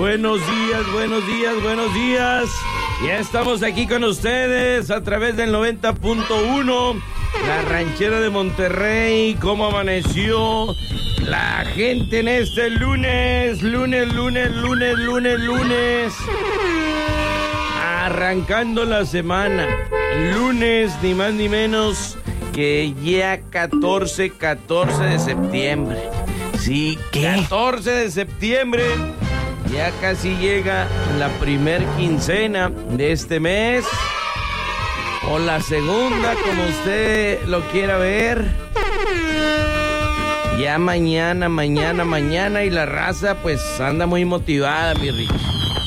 buenos días, buenos días, buenos días. Ya estamos aquí con ustedes a través del 90.1, la ranchera de Monterrey. ¿Cómo amaneció la gente en este lunes? Arrancando la semana. Lunes, ni más ni menos que ya 14 de septiembre. Sí, ¿qué? 14 de septiembre. Ya casi llega la primer quincena de este mes. O la segunda, como usted lo quiera ver. Ya mañana. Y la raza pues anda muy motivada, mi Ricky.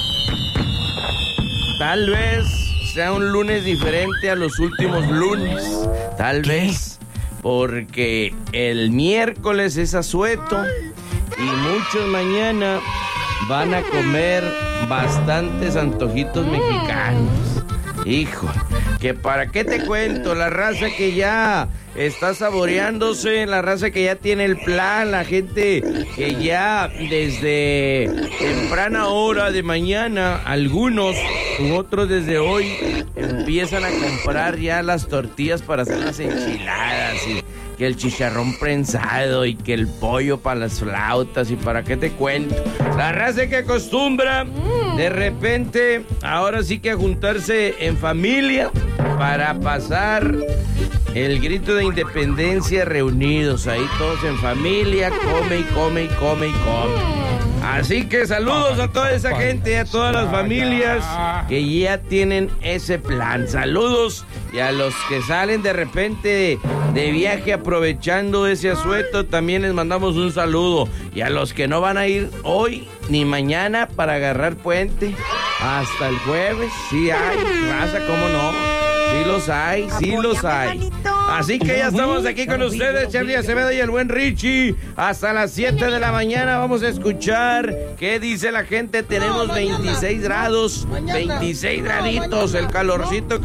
Tal vez sea un lunes diferente a los últimos lunes. Tal vez. Porque el miércoles es asueto. Y muchos mañana van a comer bastantes antojitos mexicanos. Hijo, que para qué te cuento, la raza que ya está saboreándose, la raza que ya tiene el plan, la gente que ya desde temprana hora de mañana, algunos u otros desde hoy, empiezan a comprar ya las tortillas para hacer las enchiladas y que el chicharrón prensado y que el pollo para las flautas y para qué te cuento. La raza que acostumbra de repente ahora sí que a juntarse en familia para pasar el grito de independencia reunidos, ahí todos en familia, come. Así que saludos a toda esa gente, a todas las familias que ya tienen ese plan. Saludos y a los que salen de repente de viaje aprovechando ese asueto, también les mandamos un saludo. Y a los que no van a ir hoy ni mañana para agarrar puente hasta el jueves, sí hay raza, ¿cómo no? Sí los hay. Así que ya estamos aquí con ustedes, Charlie Acevedo y el buen Richie. Hasta las 7 de la mañana vamos a escuchar qué dice la gente. Tenemos 26 grados, 26 graditos. El calorcito.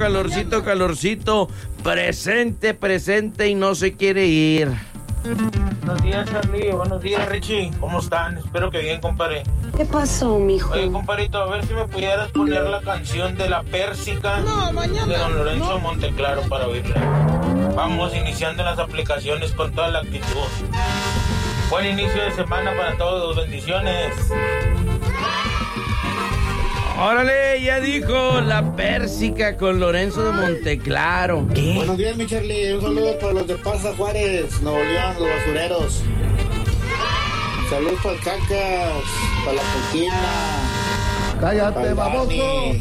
Presente y no se quiere ir. Buenos días, Charlie. Buenos días, Richie. ¿Cómo están? Espero que bien, compadre. ¿Qué pasó, mijo? Oye, compadrito, a ver si me pudieras poner la canción de La Pérsica de Don Lorenzo Monteclaro para oírla. Vamos iniciando las aplicaciones con toda la actitud. Buen inicio de semana para todos. Bendiciones. Órale, ya dijo La Pérsica con Lorenzo de Monteclaro. ¿Qué? Buenos días, mi Charlie. Un saludo para los de Parza Juárez, Nuevo León, los basureros. Saludos para el Cacas, para la Coquina. Cállate, baboso.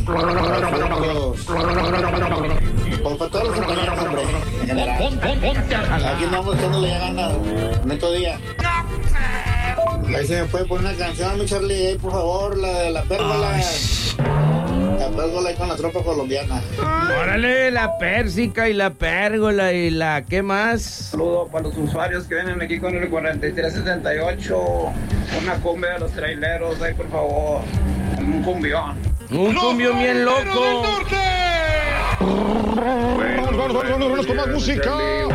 Pues para todos los compañeros, hombre. En general. Aquí andamos echándole ya ganas. Neto día. Ahí se me puede poner una canción, mi Charlie, ahí, por favor, la de La Pérgola. La Pérgola ahí con la tropa colombiana. Órale, La Pérsica y La Pérgola y la... ¿qué más? Saludo para los usuarios que vienen aquí con el 4378. Una cumbia de los traileros, ahí, por favor. Un cumbión. Un cumbión bien loco. Vámonos con más música.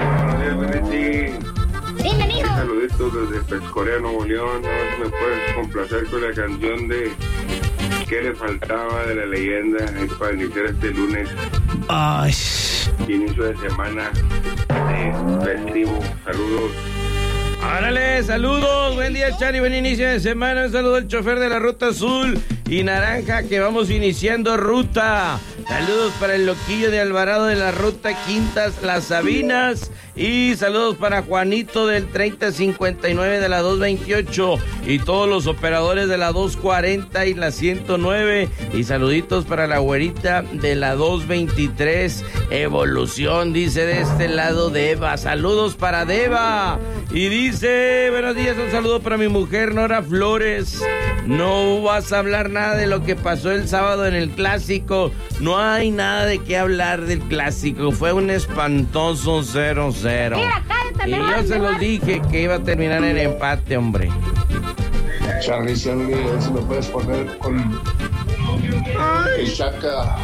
Saluditos desde Pescorea, Nuevo León. A ver si me puedes complacer con la canción de ¿Qué le faltaba de la leyenda? Es para iniciar este lunes. Ay. Inicio de semana festivo. Saludos. Órale, saludos. Buen día, Chari. Buen inicio de semana. Un saludo al chofer de la ruta azul y naranja que vamos iniciando ruta. Saludos para el loquillo de Alvarado de la ruta Quintas Las Sabinas. Y saludos para Juanito del 3059 de la 228 y todos los operadores de la 240 y la 109. Y saluditos para la güerita de la 223. Evolución, dice de este lado Deva. Saludos para Deva. Y dice, buenos días, un saludo para mi mujer Nora Flores. No vas a hablar nada de lo que pasó el sábado en el Clásico. No hay nada de qué hablar del Clásico. Fue un espantoso 0-0. Mira, cállate, y yo se los dije que iba a terminar en empate, hombre. Charlie, a ver si me puedes poner con el Chaca.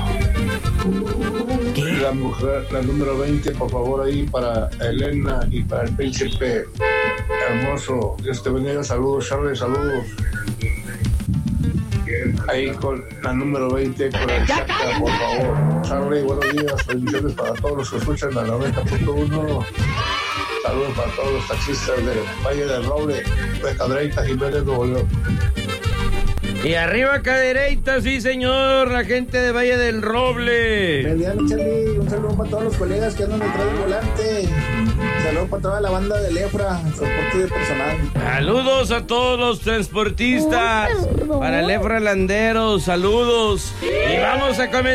La mujer, la número 20, por favor, ahí para Elena y para el príncipe hermoso. Dios te bendiga. Saludos, Charlie, saludos. ahí con la número 20, con el Chaca, por favor. Charlie, buenos días, bendiciones para todos los que escuchan la 90.1. Saludos para todos los taxistas de Valle del Roble, de Cadereyta, Jiménez, Nuevo León. Y arriba Cadereyta, sí señor, la gente de Valle del Roble. Bendiciones, Charlie. Un saludo para todos los colegas que andan detrás del volante. Saludos para toda la banda de Lefra, transporte de personal. Saludos a todos los transportistas. Para Lefra Landeros, saludos. Y vamos a comenzar.